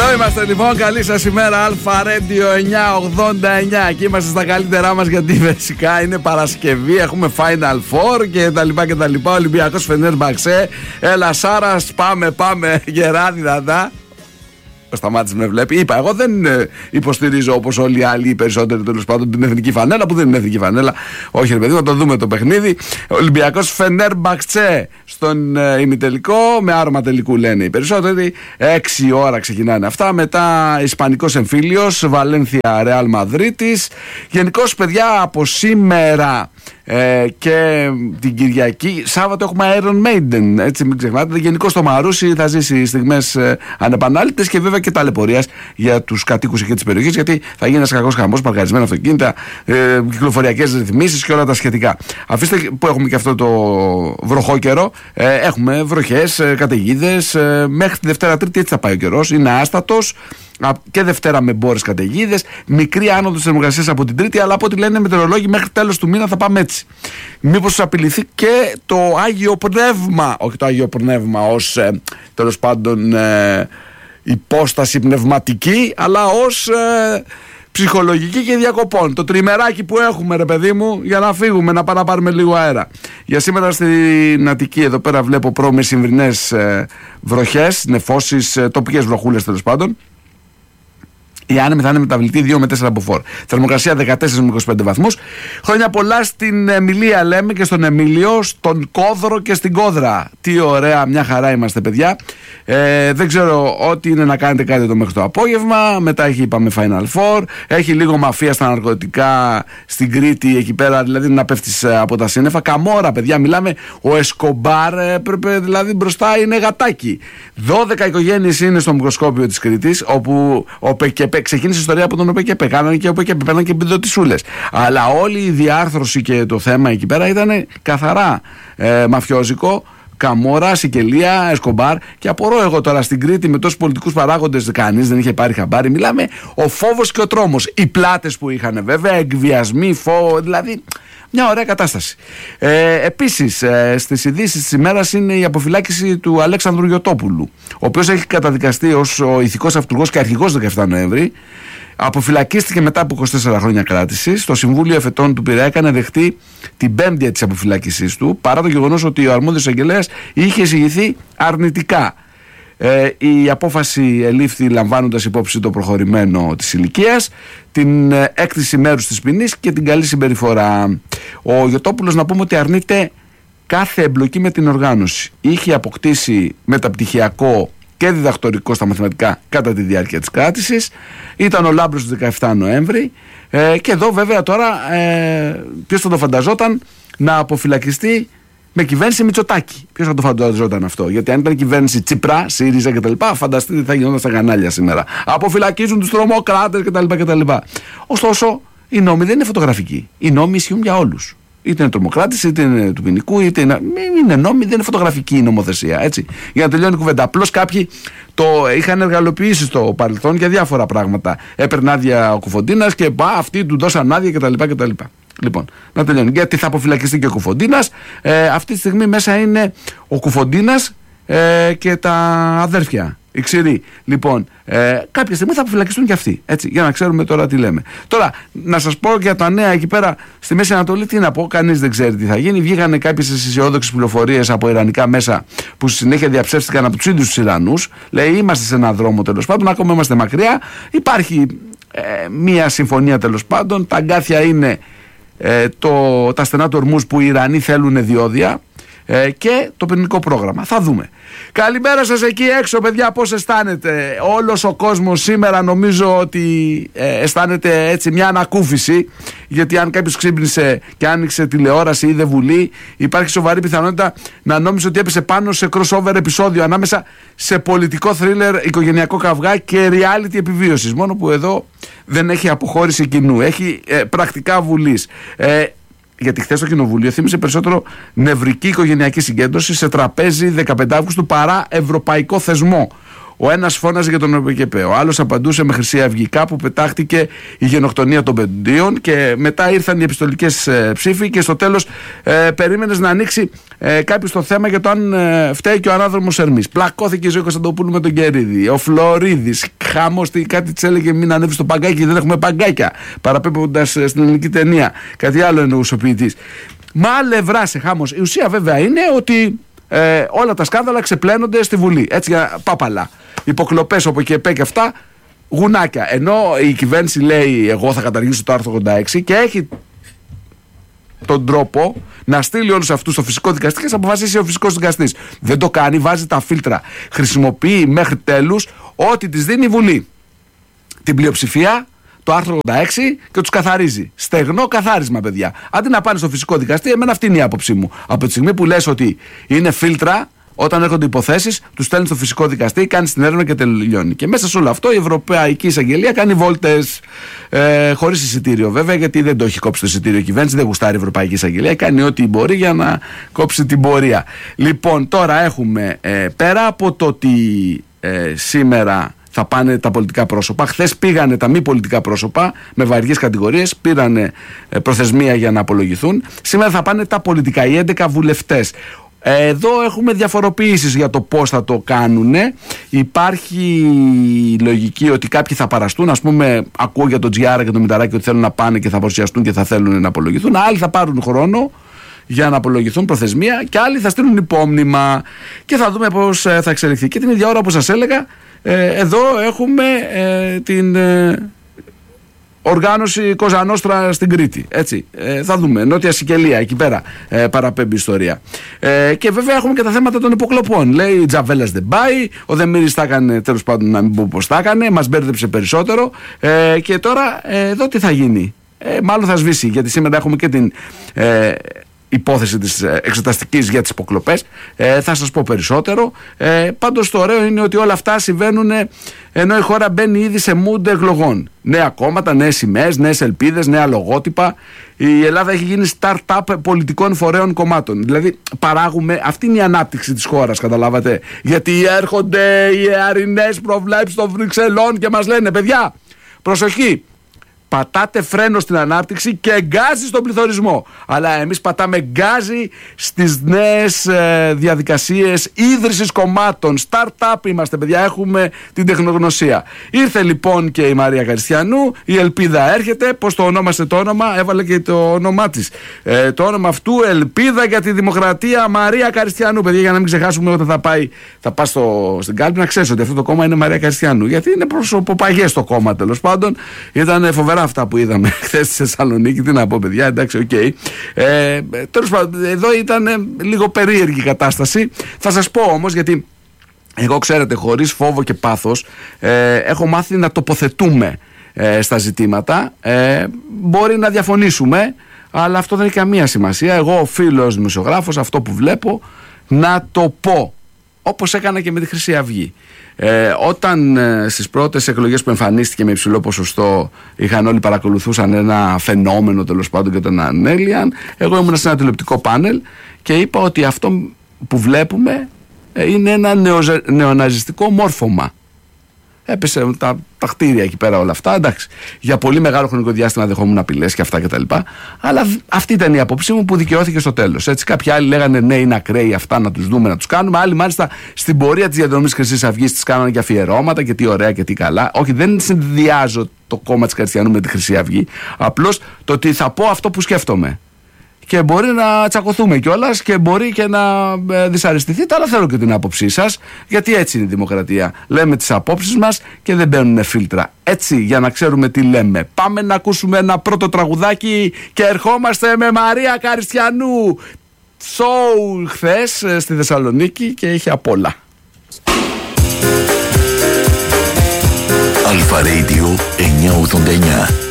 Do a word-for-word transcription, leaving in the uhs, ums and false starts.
Εδώ είμαστε λοιπόν, καλή σας ημέρα. Αλφα Radio εννιακόσια ογδόντα εννιά. Και είμαστε στα καλύτερά μας γιατί φυσικά είναι Παρασκευή. Έχουμε Final Four και τα λοιπά και τα λοιπά. Ολυμπιακός Φενέρμπαξε. Έλα Σάρας, πάμε πάμε γερά δυνατά. Ο Σταμάτης με βλέπει. Είπα, εγώ δεν ε, υποστηρίζω όπως όλοι οι άλλοι οι περισσότεροι τέλος πάντων την εθνική φανέλα, που δεν είναι εθνική φανέλα. Όχι, ρε παιδί, να το δούμε το παιχνίδι. Ολυμπιακός Φενέρμπαξε στον ε, ημιτελικό, με άρωμα τελικού λένε οι περισσότεροι. Έξι ώρα ξεκινάνε αυτά. Μετά Ισπανικός εμφύλιος, Βαλένθια Ρεάλ Μαδρίτης. Γενικώς, παιδιά, από σήμερα Ε, και την Κυριακή, Σάββατο έχουμε Iron Maiden. Έτσι, μην ξεχνάτε. Γενικώς το Μαρούσι θα ζήσει στιγμές ε, ανεπανάληπτες και βέβαια και ταλαιπωρίας για τους κατοίκους εκεί της περιοχής. Γιατί θα γίνει ένας κακός χαμός, παρκαρισμένα αυτοκίνητα, ε, κυκλοφοριακές ρυθμίσεις και όλα τα σχετικά. Αφήστε που έχουμε και αυτό το βροχό καιρό. Ε, έχουμε βροχές, ε, καταιγίδες. Ε, μέχρι τη Δευτέρα Τρίτη έτσι θα πάει ο καιρός. Είναι άστατος. Και Δευτέρα με μπόρες καταιγίδες, μικρή άνοδος της θερμοκρασίας από την Τρίτη, αλλά από ό,τι λένε οι μετεωρολόγοι μέχρι τέλος του μήνα θα πάμε έτσι. Μήπως απειληθεί και το Άγιο Πνεύμα, όχι το Άγιο Πνεύμα ως ε, τέλος πάντων ε, υπόσταση πνευματική, αλλά ως ε, ψυχολογική και διακοπών. Το τριμεράκι που έχουμε, ρε παιδί μου, για να φύγουμε, να πάμε να πάρουμε λίγο αέρα. Για σήμερα στην Αττική, εδώ πέρα βλέπω προ-μεσημβρινές ε, βροχές, νεφώσεις, ε, τοπικές βροχούλες τέλος πάντων. Η άνεμη θα είναι μεταβλητή δύο με τέσσερα από φορ. Θερμοκρασία δεκατέσσερα με είκοσι πέντε βαθμούς. Χρόνια πολλά στην Εμιλία, λέμε, και στον Εμίλιο, στον Κόδρο και στην Κόδρα. Τι ωραία, μια χαρά είμαστε, παιδιά. Ε, δεν ξέρω, ό,τι είναι να κάνετε κάτι εδώ μέχρι το απόγευμα. Μετά έχει, είπαμε, Final Four. Έχει λίγο μαφία στα ναρκωτικά στην Κρήτη, εκεί πέρα, δηλαδή να πέφτεις από τα σύννεφα. Καμόρα, παιδιά, μιλάμε. Ο Εσκομπάρ, έπρεπε, δηλαδή μπροστά είναι γατάκι. δώδεκα οικογένειες είναι στο μικροσκόπιο της Κρήτης, όπου ο Πεκεπέ. Ξεκίνησε η ιστορία από τον ΟΠΕΚΕΠΕ. Κάνανε και ΟΠΕΚΕΠΕ, παίρνανε και επιδοτησούλες. Αλλά όλη η διάρθρωση και το θέμα εκεί πέρα ήταν καθαρά ε, μαφιόζικο. Καμόρα, Σικελία, Εσκομπάρ. Και απορώ εγώ τώρα στην Κρήτη με τόσους πολιτικούς παράγοντες, κανείς δεν είχε πάρει χαμπάρι. Μιλάμε ο φόβος και ο τρόμος. Οι πλάτες που είχαν βέβαια, εκβιασμοί, φόβο, δηλαδή. Μια ωραία κατάσταση. Ε, επίσης, ε, στις ειδήσεις της ημέρας είναι η αποφυλάκηση του Αλέξανδρου Γιωτόπουλου, ο οποίος έχει καταδικαστεί ως ο ηθικός αυτούργος και αρχηγός δεκαεφτά Νοέμβρη. Αποφυλακίστηκε μετά από είκοσι τέσσερα χρόνια κράτησης. Το Συμβούλιο Εφετών του Πειραιά έκανε δεχτή την πέμπτη της αποφυλάκησής του, παρά το γεγονός ότι ο αρμόδιος εγγελέας είχε εισηγηθεί αρνητικά. Ε, η απόφαση ελήφθη λαμβάνοντας υπόψη το προχωρημένο της ηλικίας, την ε, έκτηση μέρους της ποινής και την καλή συμπεριφορά. Ο Γιωτόπουλος, να πούμε ότι αρνείται κάθε εμπλοκή με την οργάνωση. Είχε αποκτήσει μεταπτυχιακό και διδακτορικό στα μαθηματικά κατά τη διάρκεια της κράτησης. Ήταν ο λάμπρος του δεκαεφτά Νοέμβρη. Ε, και εδώ βέβαια τώρα ε, ποιος θα το φανταζόταν να αποφυλακιστεί με κυβέρνηση Μητσοτάκη. Ποιος θα το φανταζόταν αυτό? Γιατί αν ήταν κυβέρνηση Τσίπρα, ΣΥΡΙΖΑ κτλ., φανταστείτε τι θα γινόταν στα κανάλια σήμερα. Αποφυλακίζουν τους τρομοκράτες κτλ. Ωστόσο, οι νόμοι δεν είναι φωτογραφικοί. Οι νόμοι ισχύουν για όλους. Είτε είναι τρομοκράτης, είτε είναι του ποινικού, είτε είναι. Είναι νόμοι, δεν είναι φωτογραφική η νομοθεσία. Έτσι. Για να τελειώνει η κουβέντα. Απλώς κάποιοι το είχαν εργαλοποιήσει στο παρελθόν για διάφορα πράγματα. Έπαιρνε άδεια ο Κουφοντίνας και πά, αυτοί του δώσαν άδεια κτλ. Λοιπόν, να τελειώνει. Γιατί θα αποφυλακιστεί και ο Κουφοντίνας. Ε, αυτή τη στιγμή μέσα είναι ο Κουφοντίνας ε, και τα αδέρφια. Οι ξηροί. Λοιπόν, ε, κάποια στιγμή θα αποφυλακιστούν και αυτοί. Έτσι, για να ξέρουμε τώρα τι λέμε. Τώρα, να σας πω για τα νέα εκεί πέρα στη Μέση Ανατολή, τι να πω, κανείς δεν ξέρει τι θα γίνει. Βγήκανε κάποιες αισιόδοξες πληροφορίες από ιρανικά μέσα που στη συνέχεια διαψεύστηκαν από τους ίδιους τους Ιρανούς. Λέει, είμαστε σε έναν δρόμο τέλος πάντων, ακόμα είμαστε μακριά. Υπάρχει ε, μία συμφωνία τέλος πάντων. Τα αγκάθια είναι ε, το, τα στενά του Ορμούζ που οι Ιρανοί θέλουν διόδια. Ε, και το πυρηνικό πρόγραμμα. Θα δούμε. Καλημέρα σας εκεί έξω, παιδιά. Πώς αισθάνετε? Όλος ο κόσμος σήμερα νομίζω ότι ε, αισθάνεται έτσι μια ανακούφιση. Γιατί αν κάποιος ξύπνησε και άνοιξε τηλεόραση ή είδε Βουλή, υπάρχει σοβαρή πιθανότητα να νόμιζε ότι έπεσε πάνω σε crossover επεισόδιο ανάμεσα σε πολιτικό θρίλερ, οικογενειακό καυγά και reality επιβίωσης. Μόνο που εδώ δεν έχει αποχώρηση κοινού. Έχει ε, πρακτικά Βουλής. Ε, Γιατί χθες το Κοινοβούλιο θύμισε περισσότερο νευρική οικογενειακή συγκέντρωση σε τραπέζι δεκαπέντε Αυγούστου παρά ευρωπαϊκό θεσμό. Ο ένας φώναζε για τον ΟΠΕΚΕΠΕ, ο άλλος απαντούσε με Χρυσή Αυγή. Κάπου πετάχτηκε η γενοκτονία των πεντίων και μετά ήρθαν οι επιστολικές ε, ψήφοι και στο τέλος ε, περίμενες να ανοίξει ε, κάποιος το θέμα για το αν ε, φταίει και ο ανάδρομος Ερμής. Πλακώθηκε η ζωή Κωνσταντοπούλου με τον Κερίδη, ο Φλωρίδης, χάμος, κάτι της έλεγε μην ανέβει στο παγκάκι, δεν έχουμε παγκάκια. Παραπέμποντας στην ελληνική ταινία. Κάτι άλλο εννοούσε ο ποιητής. Μα αλευρά χάμος. Η ουσία βέβαια είναι ότι ε, όλα τα σκάνδαλα ξεπλένονται στη Βουλή. Έτσι για πάπαλα. Υποκλοπές όπου και επέ και αυτά, γουνάκια. Ενώ η κυβέρνηση λέει εγώ θα καταργήσω το άρθρο ογδόντα έξι και έχει τον τρόπο να στείλει όλους αυτούς στο φυσικό δικαστή και να αποφασίσει ο φυσικός δικαστής. Δεν το κάνει, βάζει τα φίλτρα. Χρησιμοποιεί μέχρι τέλους ό,τι της δίνει η Βουλή. Την πλειοψηφία, το άρθρο ογδόντα έξι και τους καθαρίζει. Στεγνό καθάρισμα, παιδιά. Αντί να πάνε στο φυσικό δικαστή, εμένα αυτή είναι η άποψή μου. Από τη στιγμή που λες ότι είναι φίλτρα, όταν έρχονται υποθέσεις, τους στέλνει στο φυσικό δικαστή, κάνει την έρευνα και τελειώνει. Και μέσα σε όλο αυτό η Ευρωπαϊκή Εισαγγελία κάνει βόλτες ε, χωρίς εισιτήριο, βέβαια, γιατί δεν το έχει κόψει το εισιτήριο η κυβέρνηση, δεν γουστάρει η Ευρωπαϊκή Εισαγγελία, κάνει ό,τι μπορεί για να κόψει την πορεία. Λοιπόν, τώρα έχουμε ε, πέρα από το ότι ε, σήμερα θα πάνε τα πολιτικά πρόσωπα. Χθες πήγανε τα μη πολιτικά πρόσωπα με βαριές κατηγορίες, πήρανε ε, προθεσμία για να απολογηθούν. Σήμερα θα πάνε τα πολιτικά, οι έντεκα βουλευτές. Εδώ έχουμε διαφοροποιήσεις για το πώς θα το κάνουν. Υπάρχει λογική ότι κάποιοι θα παραστούν. Ας πούμε, ακούω για τον Τζιάρα και τον Μηταράκη ότι θέλουν να πάνε και θα παρουσιαστούν και θα θέλουν να απολογηθούν. Άλλοι θα πάρουν χρόνο για να απολογηθούν, προθεσμία, και άλλοι θα στείλουν υπόμνημα. Και θα δούμε πώς θα εξελιχθεί. Και την ίδια ώρα, όπως σας έλεγα, εδώ έχουμε την οργάνωση Κοζανόστρα στην Κρήτη. Έτσι. Ε, θα δούμε. Νότια Σικελία, εκεί πέρα ε, παραπέμπει η ιστορία. Ε, και βέβαια έχουμε και τα θέματα των υποκλοπών. Λέει Τζαβέλας δεν πάει. Ο Δεμήρης τα έκανε, τέλος πάντων, να μην πω πώς τα έκανε. Μας μπέρδεψε περισσότερο. Ε, και τώρα ε, εδώ τι θα γίνει. Ε, μάλλον θα σβήσει, γιατί σήμερα έχουμε και την ε, υπόθεση της εξεταστικής για τις υποκλοπές. Ε, θα σας πω περισσότερο. Ε, πάντως το ωραίο είναι ότι όλα αυτά συμβαίνουν ενώ η χώρα μπαίνει ήδη σε mood εκλογών. Νέα κόμματα, νέες σημαίες, νέες ελπίδες, νέα λογότυπα. Η Ελλάδα έχει γίνει start-up πολιτικών φορέων κομμάτων. Δηλαδή παράγουμε, αυτή είναι η ανάπτυξη της χώρας, καταλάβατε. Γιατί έρχονται οι αρινές προβλέψεις των Βρυξελών και μας λένε παιδιά, προσοχή. Πατάτε φρένο στην ανάπτυξη και γκάζι στον πληθωρισμό. Αλλά εμείς πατάμε γκάζι στις νέες ε, διαδικασίες ίδρυσης κομμάτων. Start-up είμαστε, παιδιά, έχουμε την τεχνογνωσία. Ήρθε λοιπόν και η Μαρία Καριστιανού, η ελπίδα έρχεται. Πώς το ονόμασε το όνομα, έβαλε και το όνομά της. Ε, το όνομα αυτού, Ελπίδα για τη Δημοκρατία Μαρία Καριστιανού. Παιδιά, για να μην ξεχάσουμε όταν θα πάει, θα πας στο, στην κάλπη να ξέρεις ότι αυτό το κόμμα είναι Μαρία Καριστιανού. Γιατί είναι προσωποπαγές το κόμμα, τέλος πάντων. Ήταν φοβερά αυτά που είδαμε χθες στη Θεσσαλονίκη. Τι να πω, παιδιά, εντάξει, οκ. Okay. Ε, τέλος πάντων, εδώ ήταν λίγο περίεργη η κατάσταση. Θα σας πω όμως, γιατί εγώ, ξέρετε, χωρίς φόβο και πάθος, ε, έχω μάθει να τοποθετούμε ε, στα ζητήματα. Ε, μπορεί να διαφωνήσουμε, αλλά αυτό δεν έχει καμία σημασία. Εγώ οφείλω ως δημοσιογράφος αυτό που βλέπω να το πω, όπως έκανα και με τη Χρυσή Αυγή. Ε, όταν ε, στις πρώτες εκλογές που εμφανίστηκε με υψηλό ποσοστό, είχαν όλοι παρακολουθούσαν ένα φαινόμενο, τέλος πάντων, και τον ανέλυαν, εγώ ήμουν σε ένα τηλεοπτικό πάνελ και είπα ότι αυτό που βλέπουμε ε, είναι ένα νεοζε, νεοναζιστικό μόρφωμα. Έπεσε τα, τα κτίρια εκεί πέρα, όλα αυτά. Εντάξει, για πολύ μεγάλο χρονικό διάστημα δεχόμουν απειλές και αυτά κτλ. Αλλά αυτή ήταν η άποψή μου που δικαιώθηκε στο τέλος. Έτσι, κάποιοι άλλοι λέγανε ναι, είναι ακραίοι αυτά, να τους δούμε, να τους κάνουμε. Άλλοι μάλιστα στην πορεία της διαδρομής Χρυσής Αυγής τις κάνανε και αφιερώματα και τι ωραία και τι καλά. Όχι, δεν συνδυάζω το κόμμα της Καριστιανού με τη Χρυσή Αυγή. Απλώς το ότι θα πω αυτό που σκέφτομαι. Και μπορεί να τσακωθούμε κιόλας και μπορεί και να δυσαρεστηθείτε, αλλά θέλω και την άποψή σας, γιατί έτσι είναι η δημοκρατία. Λέμε τις απόψεις μας και δεν μπαίνουν φίλτρα. Έτσι, για να ξέρουμε τι λέμε. Πάμε να ακούσουμε ένα πρώτο τραγουδάκι και ερχόμαστε με Μαρία Καριστιανού. Σοου χθες στη Θεσσαλονίκη και είχε απ' όλα. Αλφα Radio εννιακόσια ογδόντα εννιά.